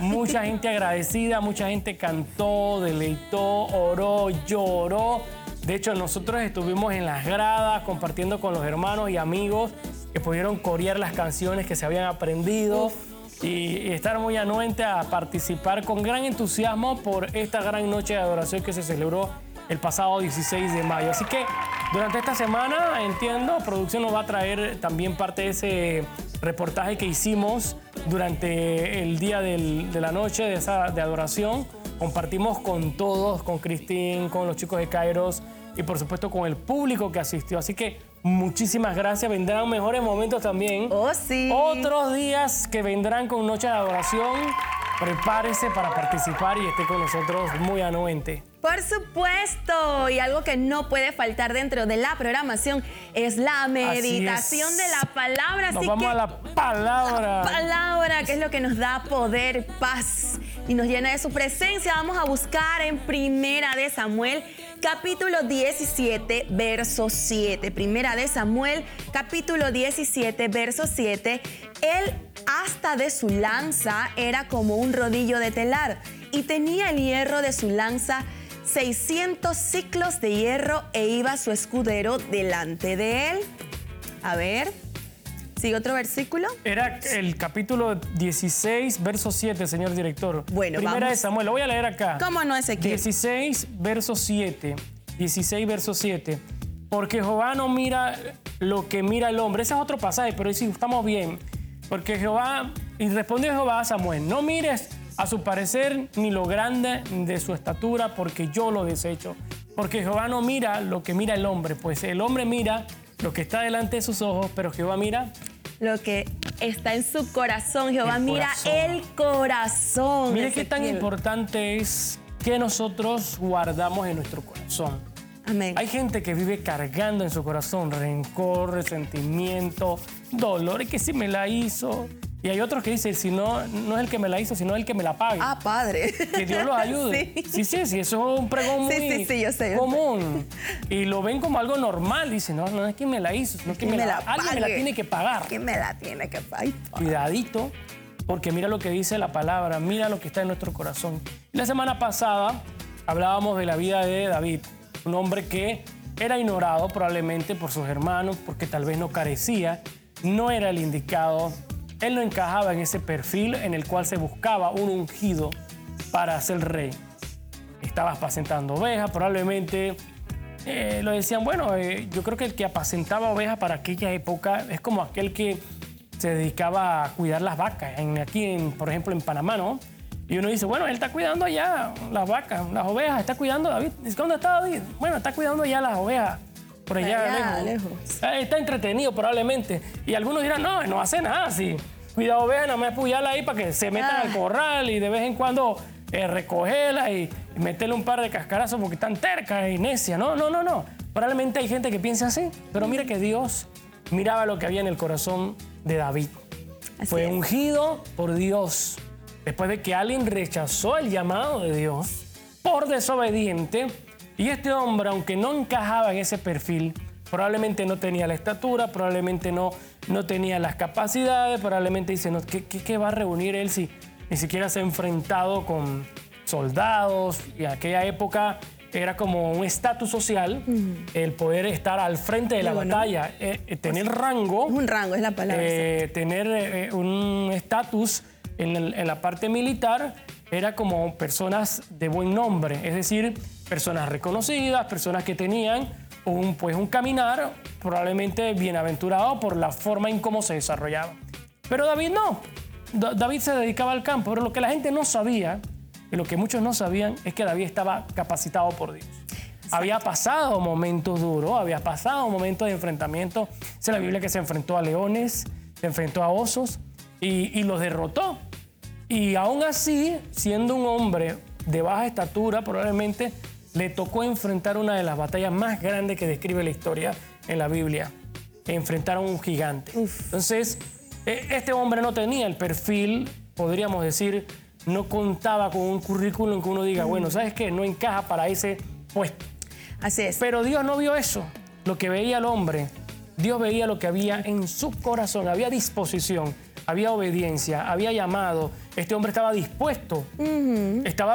mucha gente agradecida, mucha gente cantó, deleitó, oró, lloró. De hecho, nosotros estuvimos en las gradas compartiendo con los hermanos y amigos que pudieron corear las canciones que se habían aprendido y estar muy anuente a participar con gran entusiasmo por esta gran noche de adoración que se celebró el pasado 16 de mayo. Así que durante esta semana, entiendo, producción nos va a traer también parte de ese reportaje que hicimos durante el día de la noche de adoración. Compartimos con todos, con Cristín, con los chicos de Kairos y por supuesto con el público que asistió. Así que muchísimas gracias. Vendrán mejores momentos también. Oh, sí. Otros días que vendrán con Noche de Adoración. Prepárese para participar y esté con nosotros muy anuente. Por supuesto, y algo que no puede faltar dentro de la programación es la meditación de la palabra. Nos vamos a la palabra. La palabra, que es lo que nos da poder, paz y nos llena de su presencia. Vamos a buscar en Primera de Samuel, capítulo 17, verso 7. Primera de Samuel, capítulo 17, verso 7. El asta de su lanza era como un rodillo de telar y tenía el hierro de su lanza 600 ciclos de hierro e iba su escudero delante de él. A ver, ¿sigue otro versículo? Era el capítulo 16, verso 7, señor director. Bueno, Primera de Samuel, lo voy a leer acá. ¿Cómo no, Ezequiel? 16, verso 7. 16, verso 7. Porque Jehová no mira lo que mira el hombre. Ese es otro pasaje, pero sí, estamos bien. Porque Jehová, y respondió Jehová a Samuel, no mires a su parecer ni lo grande de su estatura, porque yo lo desecho. Porque Jehová no mira lo que mira el hombre, pues el hombre mira lo que está delante de sus ojos, pero Jehová mira lo que está en su corazón. Jehová mira el corazón. Mire qué tan importante es que nosotros guardamos en nuestro corazón. Amén. Hay gente que vive cargando en su corazón rencor, resentimiento, dolor, y que si me la hizo. Y hay otros que dicen, si no, no es el que me la hizo, sino el que me la pague. Ah, Padre. Que Dios los ayude. Sí, eso es un pregón muy yo sé. común. Y lo ven como algo normal. Dicen, no, no es quien me la hizo, sino que alguien me la tiene que pagar. ¿Quién me la tiene que pagar? Cuidadito, porque mira lo que dice la palabra, mira lo que está en nuestro corazón. La semana pasada hablábamos de la vida de David, un hombre que era ignorado probablemente por sus hermanos, porque tal vez no carecía, no era el indicado. Él no encajaba en ese perfil en el cual se buscaba un ungido para ser rey. Estaba apacentando ovejas, probablemente lo decían, bueno, yo creo que el que apacentaba ovejas para aquella época es como aquel que se dedicaba a cuidar las vacas, por ejemplo, en Panamá, ¿no? Y uno dice, bueno, él está cuidando allá las vacas, las ovejas, está cuidando David. Dice, ¿dónde está David? Bueno, está cuidando ya las ovejas. Por allá lejos. Está entretenido probablemente. Y algunos dirán, no hace nada así. Cuida ovejas, nada más puyala ahí para que se metan al corral y de vez en cuando recogerla y meterle un par de cascarazos porque están tercas y necias. No. Probablemente hay gente que piensa así, pero mira que Dios miraba lo que había en el corazón de David. Fue ungido por Dios. Después de que alguien rechazó el llamado de Dios por desobediente, y este hombre, aunque no encajaba en ese perfil, probablemente no tenía la estatura, probablemente no tenía las capacidades, probablemente dice, no, ¿qué va a reunir él si ni siquiera se ha enfrentado con soldados? Y en aquella época era como un estatus social el poder estar al frente de la batalla, tener rango. Un rango es la palabra. Tener un estatus en la parte militar era como personas de buen nombre, es decir, personas reconocidas, personas que tenían un caminar probablemente bienaventurado por la forma en cómo se desarrollaba. Pero David no. David se dedicaba al campo, pero lo que la gente no sabía, y lo que muchos no sabían, es que David estaba capacitado por Dios. Exacto. Había pasado momentos duros, había pasado momentos de enfrentamiento. Dice la Biblia que se enfrentó a leones, se enfrentó a osos y los derrotó. Y aún así, siendo un hombre de baja estatura, probablemente le tocó enfrentar una de las batallas más grandes que describe la historia en la Biblia. Enfrentar a un gigante. Entonces, este hombre no tenía el perfil, podríamos decir, no contaba con un currículum que uno diga, bueno, ¿sabes qué? No encaja para ese puesto. Así es. Pero Dios no vio eso, lo que veía el hombre. Dios veía lo que había en su corazón, había disposición, había obediencia, había llamado. Este hombre estaba dispuesto, estaba